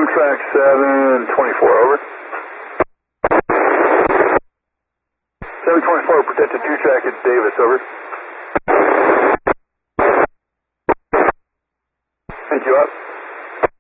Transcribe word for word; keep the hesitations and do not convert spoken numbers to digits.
Amtrak seven twenty-four, over. seven twenty-four, protected two track at Davis, over. Pick you up.